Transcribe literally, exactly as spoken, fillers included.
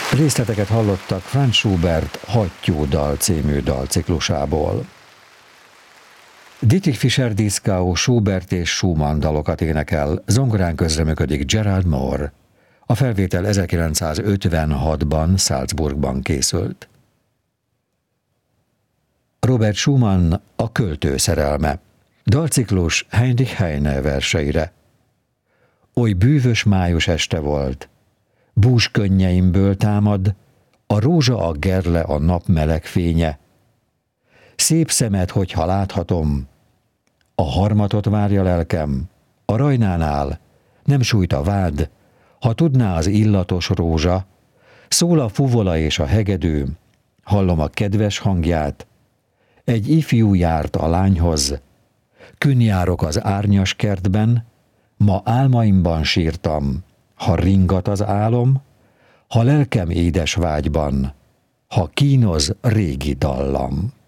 Részleteket hallottak Franz Schubert Hattyú dal című dalciklusából. Dietrich Fischer-Dieskau Schubert és Schumann dalokat énekel, zongorán közreműködik Gerald Moore. A felvétel ezerkilencszázötvenhatban Salzburgban készült. Robert Schumann A költő szerelme. Dalciklus Heinrich Heine verseire. Oly bűvös május este volt, bús könnyeimből támad, a rózsa a gerle a nap meleg fénye. Szép szemed, hogyha láthatom, a harmatot várja lelkem, a rajnánál nem sújt a vád, ha tudná az illatos rózsa, szól a fuvola és a hegedű, hallom a kedves hangját, egy ifjú járt a lányhoz, künn járok az árnyas kertben, ma álmaimban sírtam, ha ringat az álom, ha lelkem édes vágyban, ha kínoz régi dallam.